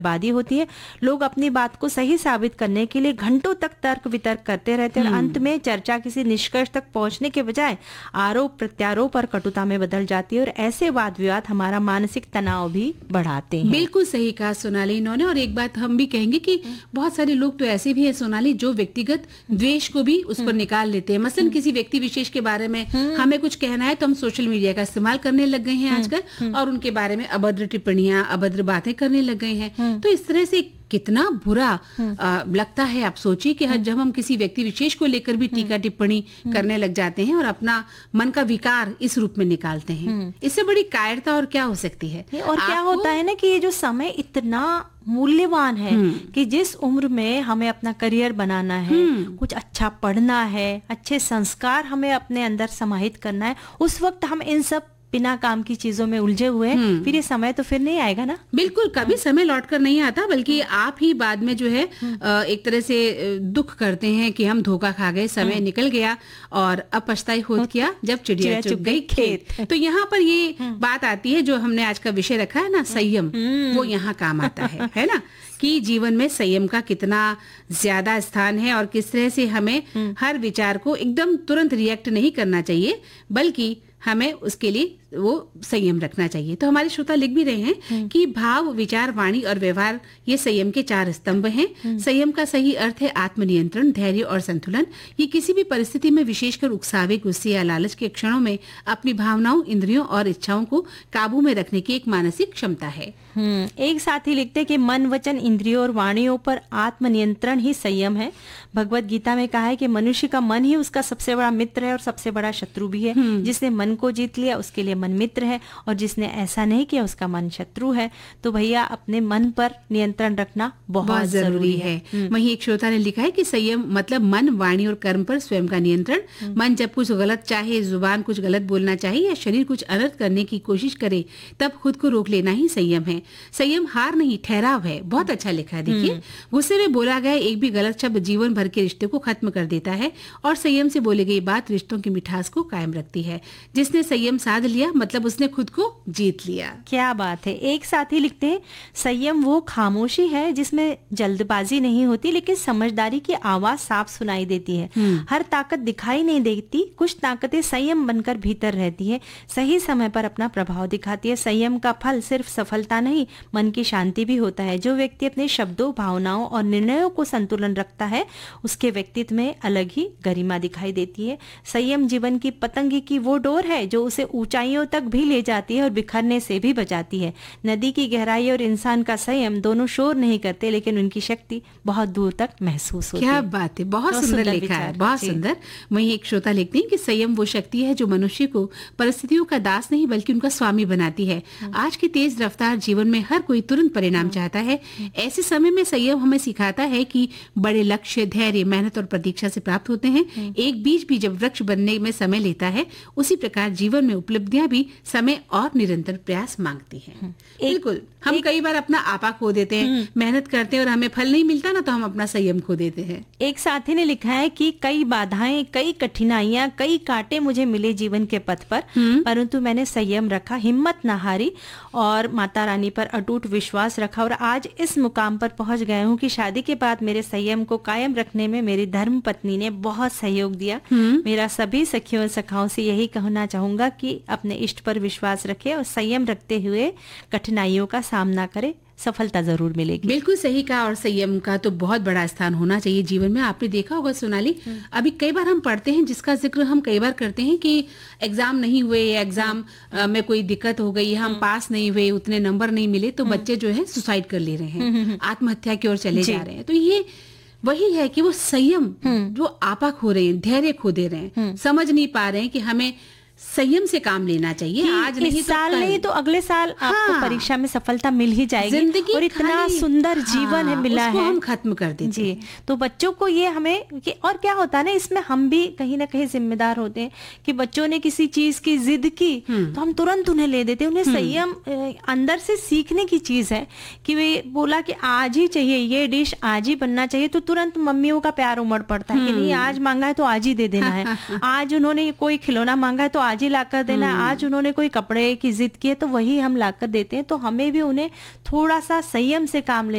बर्बादी होती है। लोग अपनी बात को सही साबित करने के लिए घंटों तक तर्क वितर्क करते रहते हैं और अंत में चर्चा किसी निष्कर्ष तक पहुंचने के बजाय आरोप प्रत्यारोप और कटुता में बदल जाती है और ऐसे वाद विवाद हमारा मानसिक तनाव भी बढ़ाते हैं। बिल्कुल सही कहा सोनाली इन्होंने। और एक बात हम भी कहेंगे कि बहुत सारे लोग तो ऐसे भी हैं सोनाली जो व्यक्तिगत द्वेष को भी उस पर निकाल लेते हैं। मसलन किसी व्यक्ति विशेष के बारे में हमें कुछ कहना है तो हम सोशल मीडिया का इस्तेमाल करने लग गए हैं आजकल और उनके बारे में अभद्र टिप्पणियां अभद्र बातें करने लग गए हैं। तो इस तरह से कितना बुरा लगता है। आप सोचिए कि जब हम किसी व्यक्ति विशेष को लेकर भी टीका टिप्पणी करने लग जाते हैं और अपना मन का विकार इस रूप में निकालते हैं, इससे बड़ी कायरता और क्या हो सकती है। और क्या होता है ना कि ये जो समय इतना मूल्यवान है कि जिस उम्र में हमें अपना करियर बनाना है, कुछ अच्छा पढ़ना है, अच्छे संस्कार हमें अपने अंदर समाहित करना है, उस वक्त हम इन सब बिना काम की चीजों में उलझे हुए हैं। फिर ये समय तो फिर नहीं आएगा ना। बिल्कुल, कभी समय लौट कर नहीं आता, बल्कि आप ही बाद में जो है एक तरह से दुख करते हैं कि हम धोखा खा गए, समय निकल गया और अब पछताई होत किया जब चिड़िया चुग गई खेत। तो यहाँ पर ये बात आती है जो हमने आज का विषय रखा है ना, संयम, वो यहाँ काम आता है ना, कि जीवन में संयम का कितना ज्यादा स्थान है और किस तरह से हमें हर विचार को एकदम तुरंत रिएक्ट नहीं करना चाहिए, बल्कि हमें उसके लिए वो संयम रखना चाहिए। तो हमारे श्रोता लिख भी रहे हैं कि भाव, विचार, वाणी और व्यवहार ये संयम के 4 स्तंभ हैं। संयम का सही अर्थ है आत्मनियंत्रण, धैर्य और संतुलन। ये किसी भी परिस्थिति में, विशेषकर उकसावे, गुस्से या लालच के क्षणों में अपनी भावनाओं, इंद्रियों और इच्छाओं को काबू में रखने की एक मानसिक क्षमता है। एक साथी लिखते हैं कि मन, वचन, इंद्रियों और वाणियों पर आत्मनियंत्रण ही संयम है। भगवत गीता में कहा है कि मनुष्य का मन ही उसका सबसे बड़ा मित्र है और सबसे बड़ा शत्रु भी है। जिसने मन को जीत लिया उसके लिए मन मित्र है और जिसने ऐसा नहीं किया उसका मन शत्रु है। तो भैया अपने मन पर नियंत्रण रखना बहुत जरूरी है। वहीं एक श्रोता ने लिखा है कि संयम मतलब मन, वाणी और कर्म पर स्वयं का नियंत्रण। मन जब कुछ गलत चाहे, जुबान कुछ गलत बोलना चाहिए या शरीर कुछ अनर्थ करने की कोशिश करे, तब खुद को रोक लेना ही संयम है। संयम हार नहीं, ठहराव है। बहुत अच्छा लिखा है। देखिए, गुस्से में बोला गया एक भी गलत शब्द जीवन भर के रिश्ते को खत्म कर देता है और संयम से बोली गई बात रिश्तों की मिठास को कायम रखती है। जिसने संयम साध लिया मतलब उसने खुद को जीत लिया। क्या बात है। एक साथी लिखते हैं संयम वो खामोशी है जिसमें जल्दबाजी नहीं होती लेकिन समझदारी की आवाज साफ सुनाई देती है। हर ताकत दिखाई नहीं देती, कुछ ताकतें संयम बनकर भीतर रहती है, सही समय पर अपना प्रभाव दिखाती है। संयम का फल सिर्फ सफलता नहीं, मन की शांति भी होता है। जो व्यक्ति अपने शब्दों, भावनाओं और निर्णयों को संतुलन रखता है उसके व्यक्तित्व में अलग ही गरिमा दिखाई देती है। संयम जीवन की पतंग की वो डोर है जो उसे ऊंचाइयों तक भी ले जाती है और बिखरने से भी बचाती है। नदी की गहराई और इंसान का संयम दोनों शोर नहीं करते लेकिन उनकी शक्ति बहुत दूर तक महसूस होती है। क्या बात है, बहुत सुंदर लिखा है, बहुत सुंदर। वहीं एक श्रोता लिखते हैं कि संयम वो शक्ति है जो मनुष्य को परिस्थितियों का दास नहीं बल्कि उनका स्वामी बनाती है। आज की तेज रफ्तार जीवन में हर कोई तुरंत परिणाम चाहता है। ऐसे समय में संयम हमें सिखाता है कि बड़े लक्ष्य धैर्य, मेहनत और प्रतीक्षा से प्राप्त होते हैं। एक बीज भी जब वृक्ष बनने में समय लेता है, उसी प्रकार जीवन में उपलब्धियां भी समय और निरंतर प्रयास मांगती हैं। बिल्कुल, हम कई बार अपना आपा खो देते हैं, मेहनत करते हैं और हमें फल नहीं मिलता ना, तो हम अपना संयम खो देते हैं। एक साथी ने लिखा है कि कई बाधाएं, कई कठिनाइयां, कई कांटे मुझे मिले जीवन के पथ पर, परंतु मैंने संयम रखा, हिम्मत न हारी और माता रानी पर अटूट विश्वास रखा और आज इस मुकाम पर पहुंच गया हूं कि शादी के बाद मेरे संयम को कायम रखने में मेरी धर्म पत्नी ने बहुत सहयोग दिया। मेरा सभी सखियों और सखाओं से यही कहना चाहूंगा कि अपने इष्ट पर विश्वास रखें और संयम रखते हुए कठिनाइयों का सामना करें, सफलता जरूर मिलेगी। बिल्कुल सही कहा। और संयम का तो बहुत बड़ा स्थान होना चाहिए जीवन में। आपने देखा होगा सोनाली, अभी कई बार हम पढ़ते हैं, जिसका जिक्र हम कई बार करते हैं कि एग्जाम नहीं हुए या एग्जाम में कोई दिक्कत हो गई, हम पास नहीं हुए, उतने नंबर नहीं मिले, तो बच्चे जो है सुसाइड कर ले रहे हैं, आत्महत्या की ओर चले जा रहे हैं। तो ये वही है कि वो संयम जो आपा खो रहे हैं, धैर्य खो दे रहे हैं, समझ नहीं पा रहे हैं कि हमें संयम से काम लेना चाहिए। आज नहीं इस साल नहीं तो अगले साल आपको परीक्षा में सफलता मिल ही जाएगी। जिंदगी और इतना सुंदर जीवन है मिला उसको है, हम खत्म कर देते जी। तो बच्चों को ये हमें और क्या होता है ना, इसमें हम भी कहीं ना कहीं जिम्मेदार होते हैं कि बच्चों ने किसी चीज की जिद की तो हम तुरंत उन्हें ले देते हैं। उन्हें संयम अंदर से सीखने की चीज है कि वे बोला कि आज ही चाहिए, ये डिश आज ही बनना चाहिए, तो तुरंत मम्मियों का प्यार उमड़ पड़ता है कि नहीं, आज मांगा है तो आज ही दे देना है, आज उन्होंने कोई खिलौना मांगा है तो आज ही लाकर देना, आज उन्होंने कोई कपड़े की जिद की है तो वही हम लाकर देते हैं। तो हमें भी उन्हें थोड़ा सा संयम से काम